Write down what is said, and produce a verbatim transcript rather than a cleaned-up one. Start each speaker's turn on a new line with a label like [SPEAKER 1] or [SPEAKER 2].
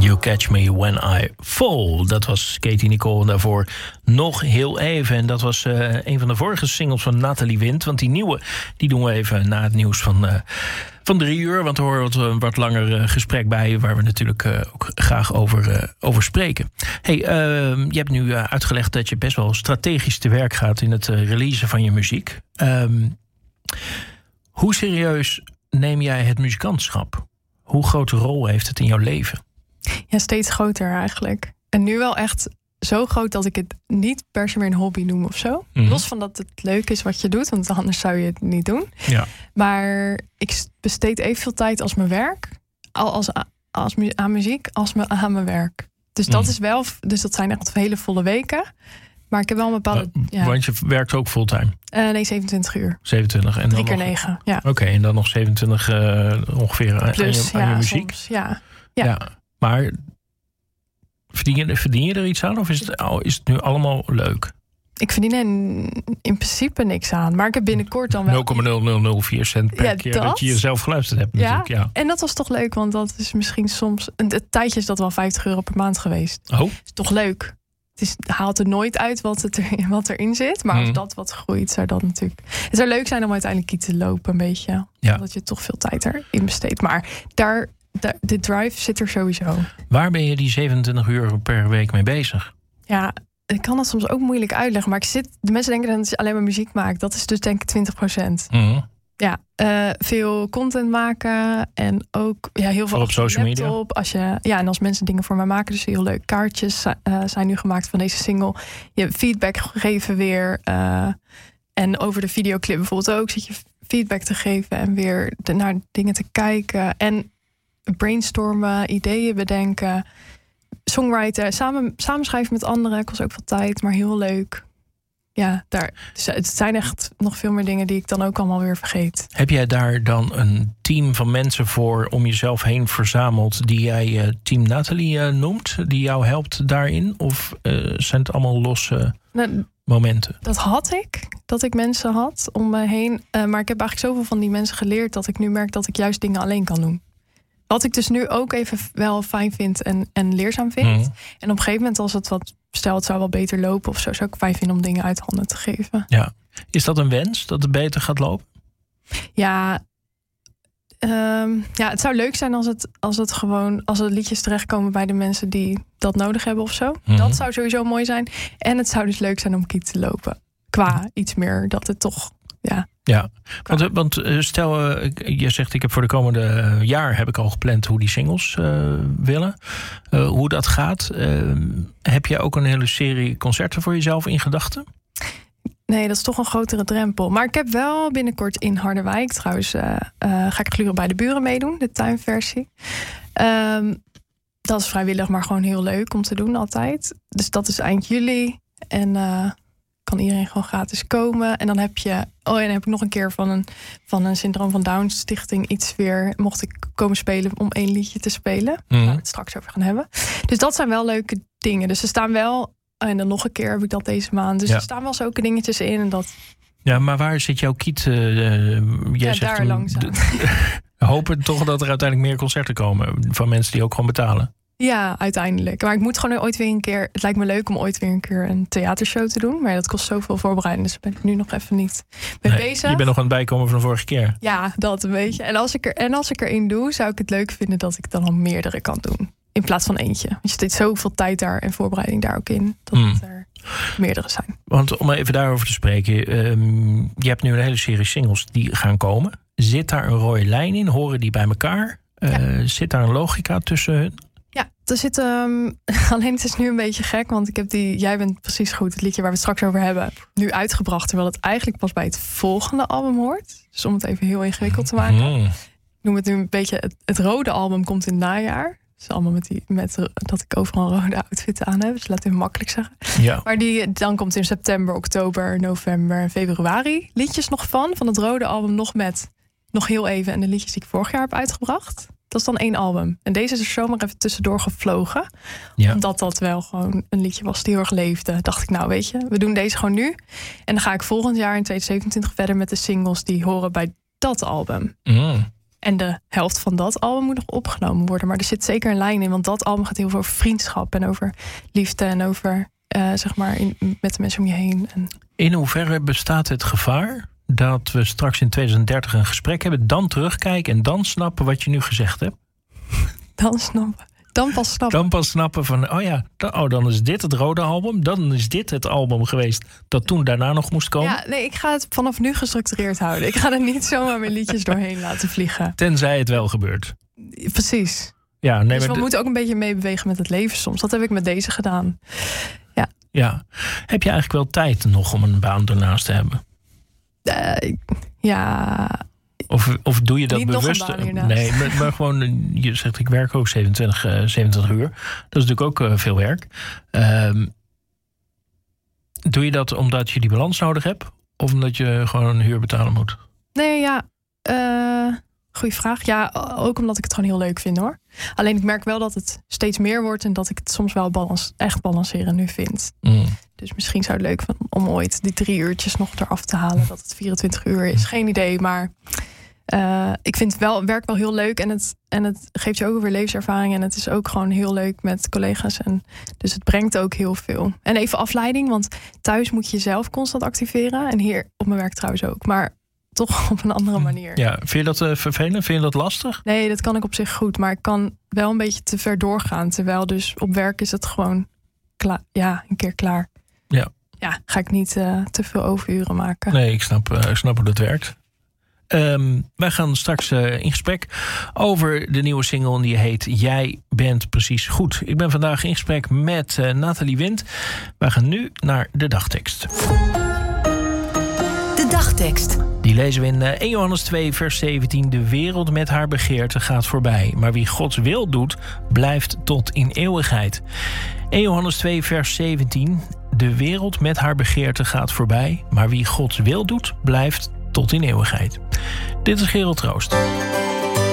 [SPEAKER 1] You Catch Me When I Fall. Dat was Katie Nicole en daarvoor Nog Heel Even. En dat was uh, een van de vorige singles van Nathalie Wind. Want die nieuwe, die doen we even na het nieuws van, uh, van drie uur. Want er hoort een wat langer uh, gesprek bij, waar we natuurlijk uh, ook graag over, uh, over spreken. Hey, uh, je hebt nu uh, uitgelegd dat je best wel strategisch te werk gaat in het uh, releasen van je muziek. Um, hoe serieus neem jij het muzikantschap? Hoe grote rol heeft het in jouw leven?
[SPEAKER 2] Ja, steeds groter eigenlijk. En nu wel echt zo groot dat ik het niet per se meer een hobby noem of zo. Mm-hmm. Los van dat het leuk is wat je doet, want anders zou je het niet doen.
[SPEAKER 1] Ja.
[SPEAKER 2] Maar ik besteed evenveel tijd als mijn werk, als, als, aan muziek, als me, aan mijn werk. Dus dat mm. is wel, dus dat zijn echt hele volle weken. Maar ik heb wel een bepaalde...
[SPEAKER 1] Uh,
[SPEAKER 2] ja.
[SPEAKER 1] Want je werkt ook fulltime?
[SPEAKER 2] Uh, nee, zevenentwintig uur.
[SPEAKER 1] zevenentwintig. En
[SPEAKER 2] Drie
[SPEAKER 1] dan
[SPEAKER 2] keer
[SPEAKER 1] nog,
[SPEAKER 2] negen, ja.
[SPEAKER 1] Oké, okay, en dan nog zevenentwintig uh, ongeveer
[SPEAKER 2] Plus,
[SPEAKER 1] aan, je, aan
[SPEAKER 2] ja,
[SPEAKER 1] je muziek?
[SPEAKER 2] Soms, ja. Ja.
[SPEAKER 1] ja. Maar verdien je, verdien je er iets aan? Of is het, oh, is het nu allemaal leuk?
[SPEAKER 2] Ik verdien er in, in principe niks aan. Maar ik heb binnenkort dan wel...
[SPEAKER 1] nul komma nul nul nul vier cent per
[SPEAKER 2] ja,
[SPEAKER 1] keer
[SPEAKER 2] dat?
[SPEAKER 1] dat je jezelf geluisterd hebt.
[SPEAKER 2] Ja,
[SPEAKER 1] ja,
[SPEAKER 2] en dat was toch leuk. Want dat is misschien soms... Een, een tijdje is dat wel vijftig euro per maand geweest.
[SPEAKER 1] Oh.
[SPEAKER 2] Is toch leuk. Het is, haalt er nooit uit wat, het er, wat erin zit. Maar als mm. dat wat groeit, zou dat natuurlijk... Het zou leuk zijn om uiteindelijk iets te lopen een beetje.
[SPEAKER 1] Ja.
[SPEAKER 2] Omdat je toch veel tijd erin besteedt. Maar daar, daar, de drive zit er sowieso.
[SPEAKER 1] Waar ben je die zevenentwintig uur per week mee bezig?
[SPEAKER 2] Ja, ik kan dat soms ook moeilijk uitleggen. Maar ik zit, de mensen denken dat ik alleen maar muziek maak. Dat is dus denk ik twintig procent.
[SPEAKER 1] Mm.
[SPEAKER 2] Ja, uh, veel content maken en ook ja, heel veel
[SPEAKER 1] op social media.
[SPEAKER 2] Als je, ja, en als mensen dingen voor mij maken, dus heel leuk. Kaartjes uh, zijn nu gemaakt van deze single. Je hebt feedback gegeven weer. Uh, en over de videoclip bijvoorbeeld ook. Zit je feedback te geven en weer de, naar dingen te kijken. En brainstormen, ideeën bedenken. Songwriter, samen, samenschrijven met anderen. Kost ook veel tijd, maar heel leuk. Ja, daar, dus het zijn echt nog veel meer dingen die ik dan ook allemaal weer vergeet.
[SPEAKER 1] Heb jij daar dan een team van mensen voor om jezelf heen verzameld die jij uh, Team Nathalie uh, noemt, die jou helpt daarin? Of uh, zijn het allemaal losse nou, momenten?
[SPEAKER 2] Dat had ik, dat ik mensen had om me heen. Uh, maar ik heb eigenlijk zoveel van die mensen geleerd dat ik nu merk dat ik juist dingen alleen kan doen. Wat ik dus nu ook even wel fijn vind en, en leerzaam vind. Mm. En op een gegeven moment als het wat... Stel, het zou wel beter lopen of zo. Zou ik fijn vinden om dingen uit handen te geven.
[SPEAKER 1] Ja. Is dat een wens, dat het beter gaat lopen?
[SPEAKER 2] Ja, um, ja het zou leuk zijn als het, als het gewoon... als er liedjes terechtkomen bij de mensen die dat nodig hebben of zo. Mm-hmm. Dat zou sowieso mooi zijn. En het zou dus leuk zijn om kiet te lopen. Qua iets meer dat het toch... Ja,
[SPEAKER 1] ja. Want, want stel, uh, je zegt ik heb voor de komende jaar heb ik al gepland hoe die singles uh, willen. Uh, hoe dat gaat. Uh, heb je ook een hele serie concerten voor jezelf in gedachten?
[SPEAKER 2] Nee, dat is toch een grotere drempel. Maar ik heb wel binnenkort in Harderwijk trouwens... Uh, uh, ga ik Gluren bij de Buren meedoen, de tuinversie. Um, dat is vrijwillig, maar gewoon heel leuk om te doen altijd. Dus dat is eind juli. En... Uh, kan iedereen gewoon gratis komen. En dan heb je... Oh, en dan heb ik nog een keer van een, van een Syndroom van Down stichting iets weer... mocht ik komen spelen om één liedje te spelen. Mm. Waar we het straks over gaan hebben. Dus dat zijn wel leuke dingen. Dus er staan wel... En dan nog een keer heb ik dat deze maand. Dus ja. Er staan wel zulke dingetjes in. En dat...
[SPEAKER 1] Ja, maar waar zit jouw kiet? Uh, jij
[SPEAKER 2] ja,
[SPEAKER 1] zegt
[SPEAKER 2] daar
[SPEAKER 1] een,
[SPEAKER 2] langzaam.
[SPEAKER 1] Hopen toch dat er uiteindelijk meer concerten komen... van mensen die ook gewoon betalen.
[SPEAKER 2] Ja, uiteindelijk. Maar ik moet gewoon ooit weer een keer... Het lijkt me leuk om ooit weer een keer een theatershow te doen. Maar dat kost zoveel voorbereiding. Dus daar ben ik nu nog even niet mee nee, bezig.
[SPEAKER 1] Je bent nog aan het bijkomen van de vorige keer.
[SPEAKER 2] Ja, dat een beetje. En als ik er, en als ik erin doe, zou ik het leuk vinden... dat ik dan al meerdere kan doen. In plaats van eentje. Want je steekt zoveel tijd daar en voorbereiding daar ook in. Dat mm. het er meerdere zijn.
[SPEAKER 1] Want om even daarover te spreken. Um, je hebt nu een hele serie singles die gaan komen. Zit daar een rode lijn in? Horen die bij elkaar? Ja. Uh, zit daar een logica tussen hun?
[SPEAKER 2] Ja, er zit... Um, alleen het is nu een beetje gek, want ik heb die... Jij bent precies goed, het liedje waar we het straks over hebben... nu uitgebracht, terwijl het eigenlijk pas bij het volgende album hoort. Dus om het even heel ingewikkeld te maken. Mm. Ik noem het nu een beetje... Het, het rode album komt in het najaar. Dus allemaal met, die, met dat ik overal een rode outfit aan heb. Dus laat het even makkelijk zeggen.
[SPEAKER 1] Ja.
[SPEAKER 2] Maar die, dan komt in september, oktober, november en februari... liedjes nog van, van het rode album nog met... nog heel even en de liedjes die ik vorig jaar heb uitgebracht... Dat is dan één album. En deze is er zomaar even tussendoor gevlogen. Ja. Omdat dat wel gewoon een liedje was die heel erg leefde. Dacht ik, nou weet je, we doen deze gewoon nu. En dan ga ik volgend jaar in tweeduizend zevenentwintig verder met de singles die horen bij dat album.
[SPEAKER 1] Mm.
[SPEAKER 2] En de helft van dat album moet nog opgenomen worden. Maar er zit zeker een lijn in. Want dat album gaat heel veel over vriendschap. En over liefde. En over, uh, zeg maar, in, met de mensen om je heen. En...
[SPEAKER 1] In hoeverre bestaat het gevaar dat we straks in tweeduizend dertig een gesprek hebben, dan terugkijken en dan snappen wat je nu gezegd hebt?
[SPEAKER 2] Dan snappen. Dan pas snappen.
[SPEAKER 1] Dan pas snappen van, oh ja, dan, oh, dan is dit het rode album. Dan is dit het album geweest dat toen daarna nog moest komen.
[SPEAKER 2] Ja, nee, ik ga het vanaf nu gestructureerd houden. Ik ga er niet zomaar mijn liedjes doorheen laten vliegen.
[SPEAKER 1] Tenzij het wel gebeurt.
[SPEAKER 2] Precies.
[SPEAKER 1] Ja, nee,
[SPEAKER 2] dus we
[SPEAKER 1] maar de...
[SPEAKER 2] moeten ook een beetje meebewegen met het leven soms. Dat heb ik met deze gedaan. Ja.
[SPEAKER 1] Ja. Heb je eigenlijk wel tijd nog om een baan ernaast te hebben?
[SPEAKER 2] Uh, ja...
[SPEAKER 1] Of, of doe je dat
[SPEAKER 2] Niet
[SPEAKER 1] bewust?
[SPEAKER 2] Nog een baan
[SPEAKER 1] nee, maar, maar gewoon, je zegt ik werk ook zevenentwintig, uh, zevenentwintig uur. Dat is natuurlijk ook uh, veel werk. Uh, doe je dat omdat je die balans nodig hebt? Of omdat je gewoon een huur betalen moet?
[SPEAKER 2] Nee, ja. Uh, goeie vraag. Ja, ook omdat ik het gewoon heel leuk vind, hoor. Alleen ik merk wel dat het steeds meer wordt en dat ik het soms wel balans, echt balanceren nu vind. Mm. Dus misschien zou het leuk zijn om ooit die drie uurtjes nog eraf te halen. Dat het vierentwintig uur is. Geen idee, maar uh, ik vind het wel, werk wel heel leuk. En het, en het geeft je ook weer levenservaring. En het is ook gewoon heel leuk met collega's. En dus het brengt ook heel veel. En even afleiding, want thuis moet je jezelf constant activeren. En hier op mijn werk trouwens ook. Maar toch op een andere manier.
[SPEAKER 1] Ja, vind je dat uh, vervelend? Vind je dat lastig?
[SPEAKER 2] Nee, dat kan ik op zich goed. Maar ik kan wel een beetje te ver doorgaan. Terwijl dus op werk is het gewoon klaar. Ja, een keer klaar.
[SPEAKER 1] Ja.
[SPEAKER 2] Ja, ga ik niet uh, te veel overuren maken.
[SPEAKER 1] Nee, ik snap, uh, ik snap hoe dat werkt. Um, wij gaan straks uh, in gesprek over de nieuwe single die heet Jij bent precies goed. Ik ben vandaag in gesprek met uh, Nathalie Wind. Wij gaan nu naar de dagtekst.
[SPEAKER 3] De dagtekst.
[SPEAKER 1] Die lezen we in uh, eerste Johannes twee vers zeventien. De wereld met haar begeerte gaat voorbij. Maar wie Gods wil doet, blijft tot in eeuwigheid. eerste Johannes twee vers zeventien. De wereld met haar begeerte gaat voorbij. Maar wie Gods wil doet, blijft tot in eeuwigheid. Dit is Gerald Troost.